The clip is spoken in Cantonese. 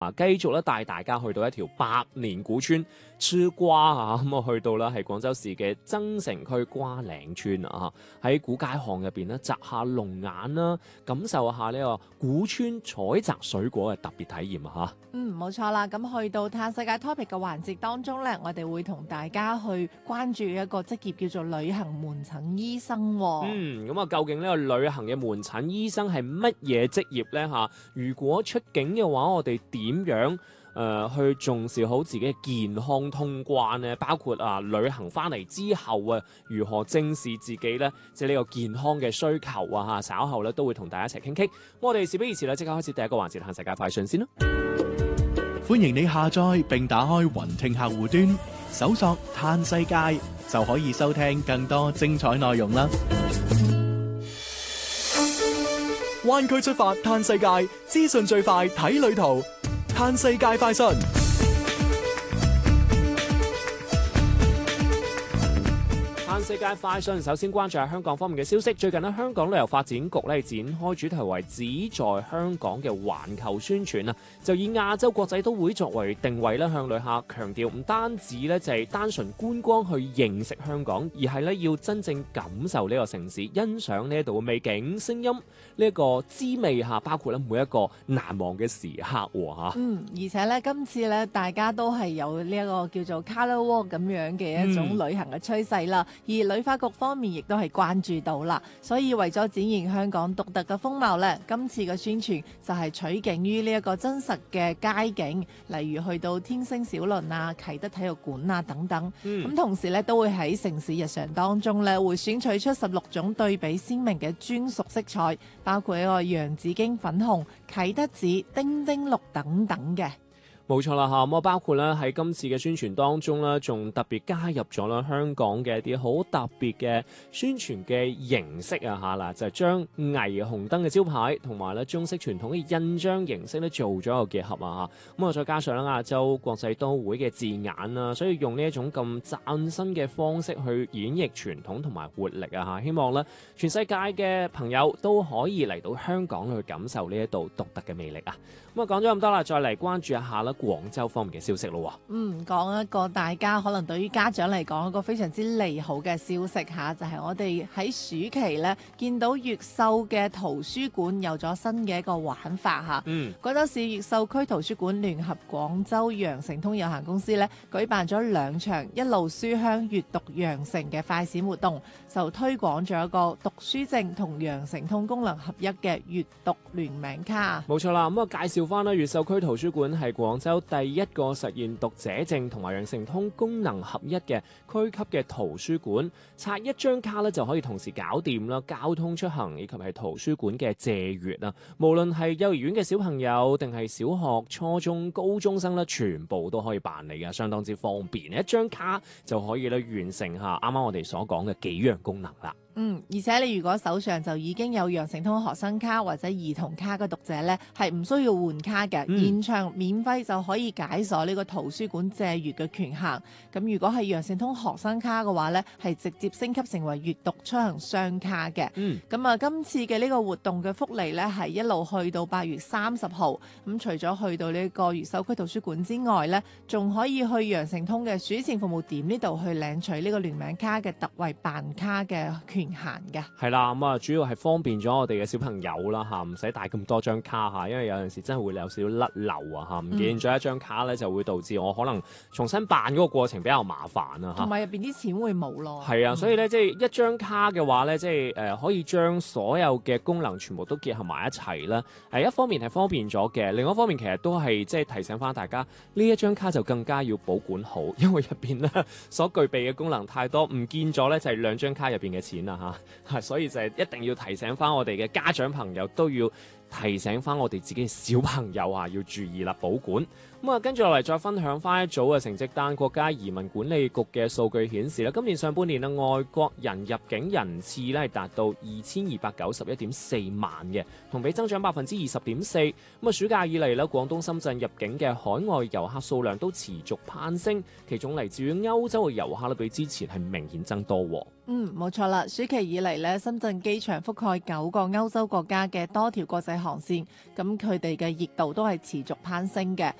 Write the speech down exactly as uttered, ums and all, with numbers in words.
啊，繼續咧帶大家去到一條百年古村吃瓜啊，咁啊去到啦係廣州市嘅增城區瓜嶺村啊，喺古街巷入邊咧摘下龍眼啦，感受下呢個古村採摘水果嘅特別體驗啊嚇。 嗯，冇錯啦。咁去到嘆世界 topic 嘅環節當中咧，我哋會同大家去關注一個職業叫做旅行門診醫生喎。 嗯，咁啊，究竟呢個旅行嘅門診醫生係乜嘢職業呢？嚇，如果出境嘅話，我哋點樣誒、呃、去重視好自己嘅健康通關呢？包括啊，旅行翻嚟之後啊，如何正視自己呢？即係呢個健康嘅需求啊！嚇，稍後咧都會同大家一齊傾傾。我哋事不宜遲啦，即刻開始第一個環節，嘆世界快訊先啦。 歡迎你下載並打開雲聽客戶端，搜索嘆世界就可以收聽更多精彩內容啦。灣區出發嘆世界，資訊最快睇旅途，嘆世界快訊。 世界快訊，首先關注下香港方面嘅消息。最近咧，香港旅遊發展局咧展開主題為只在香港嘅環球宣傳啊，就以亞洲國際都會作為定位咧，向旅客強調唔單止咧就係單純觀光去認識香港，而係咧要真正感受呢個城市，欣賞呢一度嘅美景、聲音呢一個滋味嚇，包括咧每一個難忘嘅時刻嚇。 嗯，而且咧今次咧大家都係有呢一個叫做 Colour Walk 咁樣嘅一種旅行嘅趨勢啦。嗯而旅發局方面亦都係關注到啦，所以為咗展現香港獨特嘅風貌咧，今次嘅宣傳就係取景於呢一個真實嘅街景，例如去到天星小輪啊、啟德體育館啊等等。咁、嗯、同時咧都會喺城市日常當中咧會選取出十六種對比鮮明嘅專屬色彩，包括一個洋紫荊粉紅、啟德紫、丁丁綠等等嘅。 冇錯啦嚇，咁啊包括咧喺今次嘅宣傳當中咧，仲特別加入咗啦香港嘅一啲好特別嘅宣傳嘅形式啊嚇啦，就係將霓虹燈嘅招牌同埋咧中式傳統嘅印章形式咧做咗一個結合啊嚇，咁啊再加上咧亞洲國際都會嘅字眼啦，所以用呢一種咁嶄新嘅方式去演繹傳統同埋活力啊嚇，希望咧全世界嘅朋友都可以嚟到香港去感受呢一度獨特嘅魅力啊！咁啊講咗咁多啦，再嚟關注一下啦廣州方面嘅消息咯。 嗯，講一個大家可能對於家長嚟講一個非常之利好嘅消息嚇，就係、是、我哋喺暑期咧見到越秀嘅圖書館有咗新嘅一個玩法嚇。嗯，廣州市越秀區圖書館聯合廣州羊城通有限公司咧舉辦咗兩場一路書香閱讀羊城嘅快閃活動，就推廣咗一個讀書證同羊城通功能合一嘅閱讀聯名卡。 冇錯啦，咁啊介紹翻啦，越秀區圖書館係廣州第一個實現讀者證同埋羊城通功能合一嘅區級嘅圖書館，刷一張卡咧就可以同時搞掂啦，交通出行以及係圖書館嘅借閱啊，無論係幼兒園嘅小朋友定係小學、初中、高中生咧，全部都可以辦理嘅，相當之方便，一張卡就可以咧完成下啱啱我哋所講嘅幾樣功能啦。 嗯，而且你如果手上就已經有羊城通學生卡或者兒童卡嘅讀者呢，係唔需要換卡嘅，嗯、現場免費就可以解鎖呢個圖書館借閱嘅權限。咁如果係羊城通學生卡嘅話呢，係直接升級成為閱讀出行雙卡嘅。嗯，咁啊，今次嘅呢個活動嘅福利呢，係一路去到八月三十號。咁除咗去到呢個越秀區圖書館之外呢，仲可以去羊城通嘅書前服務點呢度去領取呢個聯名卡嘅特惠辦卡嘅權限嘅。 係啦，咁啊主要係方便咗我哋嘅小朋友啦嚇，唔使帶咁多張卡嚇，因為有陣時真係會有少少甩漏啊嚇，唔見咗一張卡咧就會導致我可能重新辦嗰個過程比較麻煩啊嚇， 同埋入邊啲錢會冇咯。 係啊，所以咧即係一張卡嘅話咧，即係誒可以將所有嘅功能全部都結合埋一齊啦。誒一方面係方便咗嘅，另一方面其實都係即係提醒翻大家呢一張卡就更加要保管好，因為入邊咧所具備嘅功能太多，唔見咗咧就係兩張卡入邊嘅錢啊嚇，所以就係一定要提醒翻我哋嘅家長朋友都要提醒翻我哋自己嘅小朋友啊，要注意啦，保管。咁啊，跟住落嚟再分享翻一組嘅成績單。國家移民管理局嘅數據顯示咧，今年上半年啊，外國人入境人次咧係達到二千二百九十一點四萬嘅，同比增長百分之二十點四。咁啊，暑假以嚟咧，廣東深圳入境嘅海外遊客數量都持續攀升，其中嚟自於歐洲嘅遊客咧，比之前係明顯增多。 嗯，冇錯啦。暑期以嚟咧，深圳機場覆蓋九個歐洲國家嘅多條國際航線，咁佢哋嘅熱度都係持續攀升嘅。